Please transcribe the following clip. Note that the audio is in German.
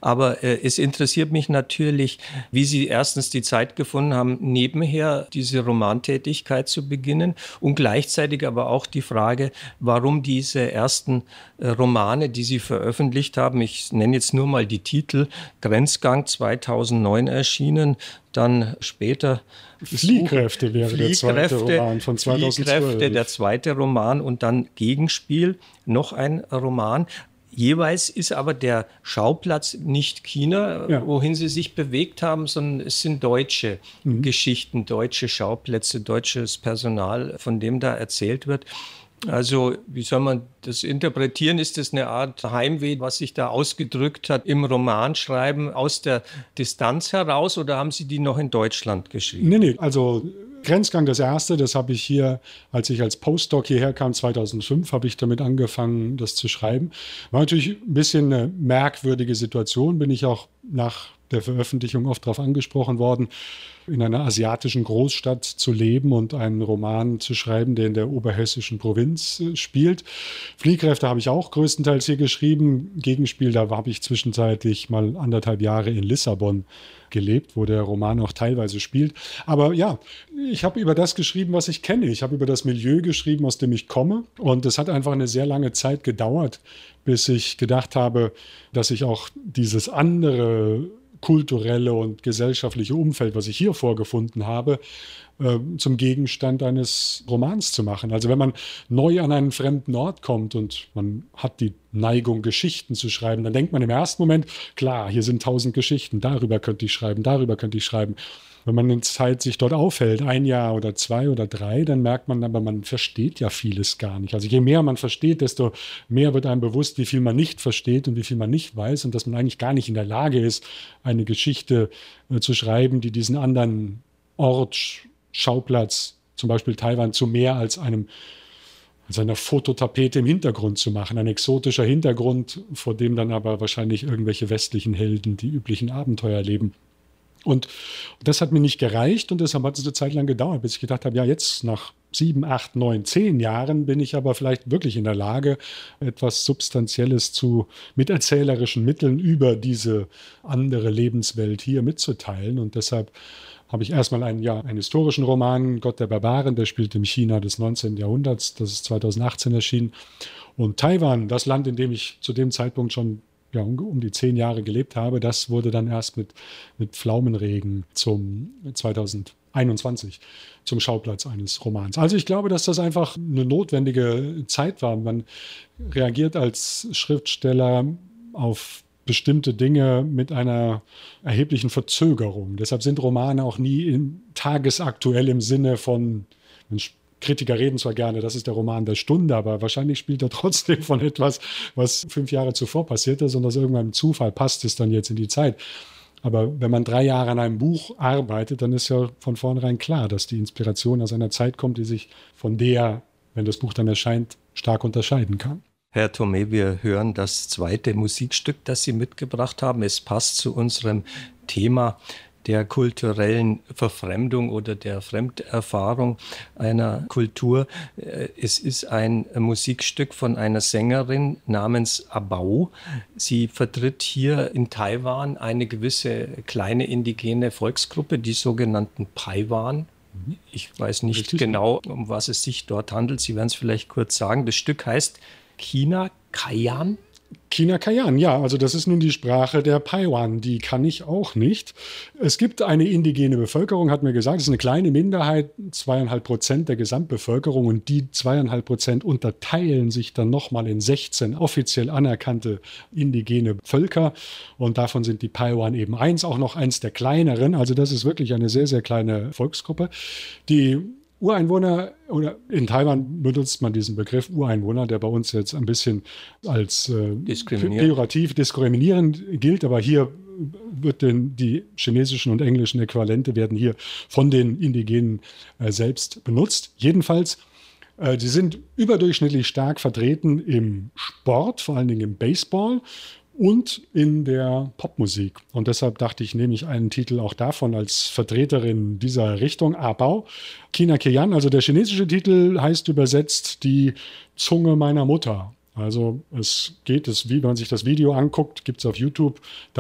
Aber es interessiert mich natürlich, wie Sie erstens die Zeit gefunden haben, nebenher diese Romantätigkeit zu beginnen und gleichzeitig aber auch die Frage, warum diese ersten Romane, die Sie veröffentlicht haben, ich nenne jetzt nur mal die Titel, Grenzgang 2009 erschienen, dann später Fliehkräfte wäre der zweite Roman von 2012. Fliehkräfte, der zweite Roman und dann Gegenspiel, noch ein Roman. Jeweils ist aber der Schauplatz nicht China, wohin Sie sich bewegt haben, sondern es sind deutsche Geschichten, deutsche Schauplätze, deutsches Personal, von dem da erzählt wird. Also, wie soll man das interpretieren? Ist das eine Art Heimweh, was sich da ausgedrückt hat im Romanschreiben aus der Distanz heraus, oder haben Sie die noch in Deutschland geschrieben? Nee, also Grenzgang, das erste, das habe ich hier, als ich als Postdoc hierher kam, 2005, habe ich damit angefangen, das zu schreiben. War natürlich ein bisschen eine merkwürdige Situation, bin ich auch nach der Veröffentlichung oft darauf angesprochen worden, in einer asiatischen Großstadt zu leben und einen Roman zu schreiben, der in der oberhessischen Provinz spielt. Fliehkräfte habe ich auch größtenteils hier geschrieben. Gegenspiel, da habe ich zwischenzeitlich mal 1,5 Jahre in Lissabon gelebt, wo der Roman auch teilweise spielt. Aber ja, ich habe über das geschrieben, was ich kenne. Ich habe über das Milieu geschrieben, aus dem ich komme. Und es hat einfach eine sehr lange Zeit gedauert, bis ich gedacht habe, dass ich auch dieses andere kulturelle und gesellschaftliche Umfeld, was ich hier vorgefunden habe, zum Gegenstand eines Romans zu machen. Also wenn man neu an einen fremden Ort kommt und man hat die Neigung, Geschichten zu schreiben, dann denkt man im ersten Moment, klar, hier sind 1000 Geschichten, darüber könnte ich schreiben, darüber könnte ich schreiben. Wenn man in Zeit sich dort aufhält, 1 Jahr oder 2 oder 3, dann merkt man aber, man versteht ja vieles gar nicht. Also je mehr man versteht, desto mehr wird einem bewusst, wie viel man nicht versteht und wie viel man nicht weiß und dass man eigentlich gar nicht in der Lage ist, eine Geschichte zu schreiben, die diesen anderen Ort, Schauplatz, zum Beispiel Taiwan, zu mehr als einer Fototapete im Hintergrund zu machen. Ein exotischer Hintergrund, vor dem dann aber wahrscheinlich irgendwelche westlichen Helden die üblichen Abenteuer erleben. Und das hat mir nicht gereicht und deshalb hat es eine Zeit lang gedauert, bis ich gedacht habe, ja, jetzt nach 7, 8, 9, 10 Jahren bin ich aber vielleicht wirklich in der Lage, etwas Substanzielles mit erzählerischen Mitteln über diese andere Lebenswelt hier mitzuteilen. Und deshalb habe ich erstmal einen historischen Roman, Gott der Barbaren, der spielt im China des 19. Jahrhunderts, das ist 2018 erschienen. Und Taiwan, das Land, in dem ich zu dem Zeitpunkt schon um die 10 Jahre gelebt habe, das wurde dann erst mit Pflaumenregen 2021 zum Schauplatz eines Romans. Also ich glaube, dass das einfach eine notwendige Zeit war. Man reagiert als Schriftsteller auf bestimmte Dinge mit einer erheblichen Verzögerung. Deshalb sind Romane auch nie tagesaktuell im Sinne von, Kritiker reden zwar gerne, das ist der Roman der Stunde, aber wahrscheinlich spielt er trotzdem von etwas, was 5 Jahre zuvor passiert ist und aus irgendeinem Zufall passt es dann jetzt in die Zeit. Aber wenn man 3 Jahre an einem Buch arbeitet, dann ist ja von vornherein klar, dass die Inspiration aus einer Zeit kommt, die sich von der, wenn das Buch dann erscheint, stark unterscheiden kann. Herr Thome, wir hören das zweite Musikstück, das Sie mitgebracht haben. Es passt zu unserem Thema der kulturellen Verfremdung oder der Fremderfahrung einer Kultur. Es ist ein Musikstück von einer Sängerin namens Abau. Sie vertritt hier in Taiwan eine gewisse kleine indigene Volksgruppe, die sogenannten Paiwan. Ich weiß nicht genau, um was es sich dort handelt. Sie werden es vielleicht kurz sagen. Das Stück heißt China Kayan. China Kayan, ja, also das ist nun die Sprache der Paiwan, die kann ich auch nicht. Es gibt eine indigene Bevölkerung, hat mir gesagt, es ist eine kleine Minderheit, 2,5% der Gesamtbevölkerung und die 2,5% unterteilen sich dann nochmal in 16 offiziell anerkannte indigene Völker und davon sind die Paiwan eben auch noch eins der kleineren, also das ist wirklich eine sehr, sehr kleine Volksgruppe, die Ureinwohner, oder in Taiwan benutzt man diesen Begriff Ureinwohner, der bei uns jetzt ein bisschen als pejorativ diskriminierend gilt, aber hier wird die chinesischen und englischen Äquivalente werden hier von den Indigenen selbst benutzt. Jedenfalls, die sind überdurchschnittlich stark vertreten im Sport, vor allen Dingen im Baseball und in der Popmusik. Und deshalb dachte ich, nehme ich einen Titel auch davon als Vertreterin dieser Richtung, Abau. China Kayan, also der chinesische Titel heißt übersetzt die Zunge meiner Mutter. Also es geht, wenn man sich das Video anguckt, gibt es auf YouTube,